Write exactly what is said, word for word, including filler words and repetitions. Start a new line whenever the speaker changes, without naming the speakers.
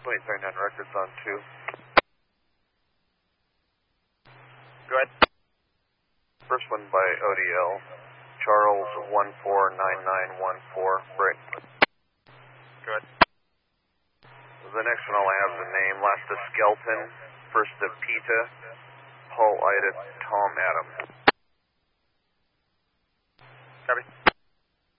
Plate thirty-nine records on two. Go ahead. First one by O D L. Charles one four nine nine one four. Break. Go ahead. The next one I'll have the name. Last to Skelton. First to Peta. Paul Ida. Tom Adam. Copy.